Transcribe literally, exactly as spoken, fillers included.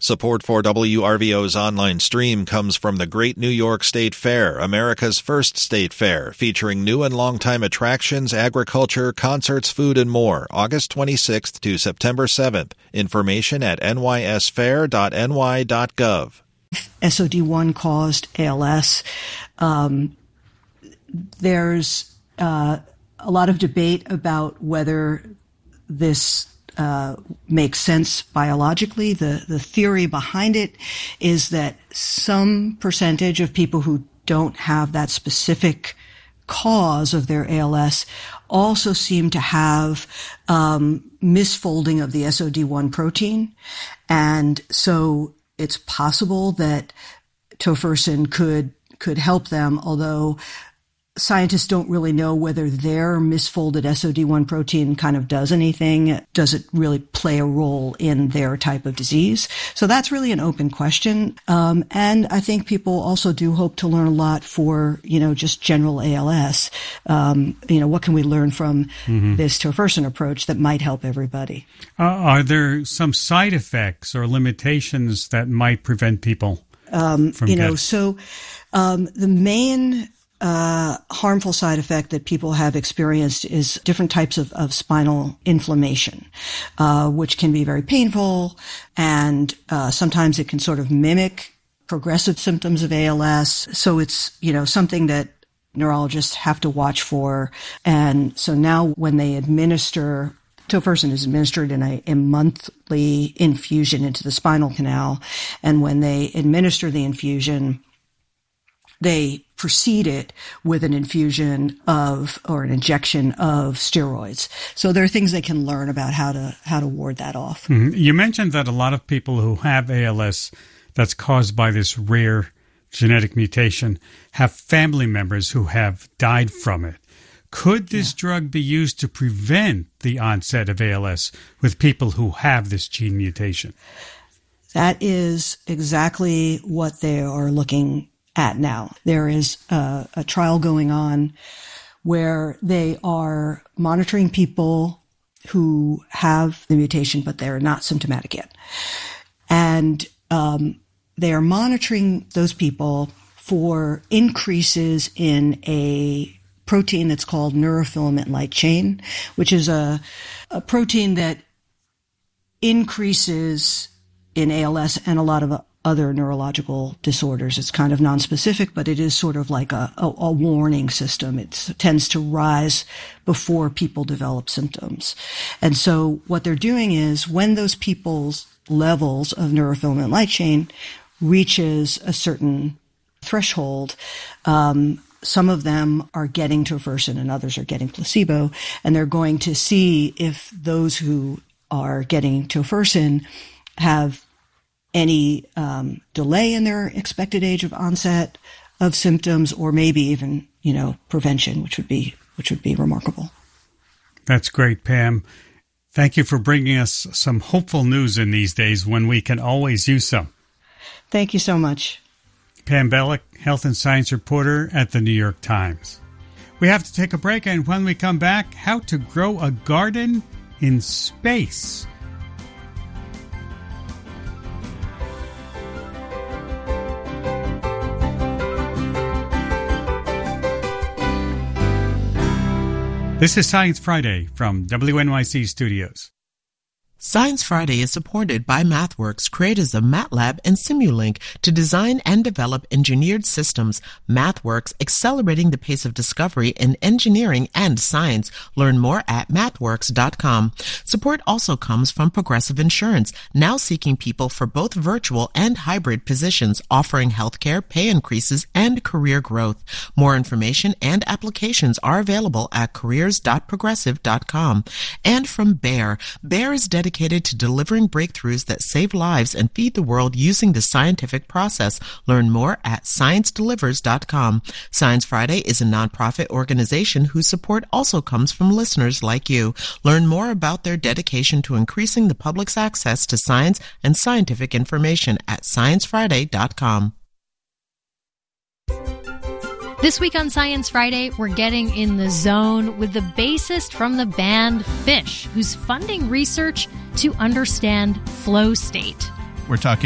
Support for W R V O's online stream comes from the Great New York State Fair, America's first state fair, featuring new and longtime attractions, agriculture, concerts, food, and more, August twenty-sixth to September seventh. Information at n y s fair dot n y dot gov. S O D one caused A L S. Um, there's uh, a lot of debate about whether this Uh, makes sense biologically. The, the theory behind it is that some percentage of people who don't have that specific cause of their A L S also seem to have um, misfolding of the S O D one protein. And so it's possible that tofersen could, could help them, although scientists don't really know whether their misfolded S O D one protein kind of does anything. Does it really play a role in their type of disease? So that's really an open question. Um, and I think people also do hope to learn a lot for, you know, just general A L S. Um, you know, what can we learn from mm-hmm. this tofersen approach that might help everybody? Uh, are there some side effects or limitations that might prevent people um, from you know, getting... so um, the main Uh, harmful side effect that people have experienced is different types of, of spinal inflammation, uh, which can be very painful, and uh, sometimes it can sort of mimic progressive symptoms of A L S. So it's, you know, something that neurologists have to watch for. And so now when they administer tofersen is administered in a, a monthly infusion into the spinal canal, and when they administer the infusion, they precede it with an infusion of, or an injection of steroids. So there are things they can learn about how to, how to ward that off. Mm-hmm. You mentioned that a lot of people who have A L S that's caused by this rare genetic mutation have family members who have died from it. Could this yeah. drug be used to prevent the onset of A L S with people who have this gene mutation? That is exactly what they are looking at now. There is a, a trial going on where they are monitoring people who have the mutation, but they're not symptomatic yet. And um, they are monitoring those people for increases in a protein that's called neurofilament light chain, which is a, a protein that increases in A L S and a lot of other neurological disorders. It's kind of nonspecific, but it is sort of like a, a, a warning system. It's, it tends to rise before people develop symptoms. And so what they're doing is when those people's levels of neurofilament light chain reaches a certain threshold, um, some of them are getting tofersen and others are getting placebo, and they're going to see if those who are getting tofersen have any um, delay in their expected age of onset of symptoms, or maybe even, you know, prevention, which would be which would be remarkable. That's great, Pam. Thank you for bringing us some hopeful news in these days when we can always use some. Thank you so much. Pam Bellick, health and science reporter at the New York Times. We have to take a break, and when we come back, how to grow a garden in space. This is Science Friday from W N Y C Studios. Science Friday is supported by MathWorks, creators of MATLAB and Simulink, to design and develop engineered systems. MathWorks, accelerating the pace of discovery in engineering and science. Learn more at mathworks dot com. Support also comes from Progressive Insurance, now seeking people for both virtual and hybrid positions, offering healthcare, pay increases, and career growth. More information and applications are available at careers dot progressive dot com. And from Bayer. Bayer is dedicated to delivering breakthroughs that save lives and feed the world using the scientific process. Learn more at science delivers dot com. Science Friday is a nonprofit organization whose support also comes from listeners like you. Learn more about their dedication to increasing the public's access to science and scientific information at science friday dot com. This week on Science Friday, we're getting in the zone with the bassist from the band Fish, who's funding research to understand flow state. We're talking